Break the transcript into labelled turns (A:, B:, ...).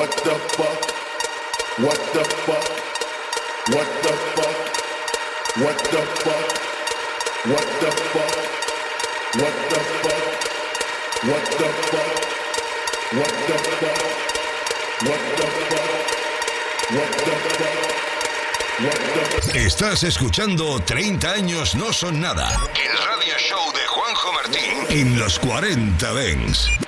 A: What the fuck? What the fuck? What the fuck? What the fuck? What the fuck? What the fuck? What the fuck? What the fuck? What the fuck? What the fuck? What the fuck?
B: Estás escuchando 30 años no son nada. El radio show de Juanjo Martín en los 40 Dents.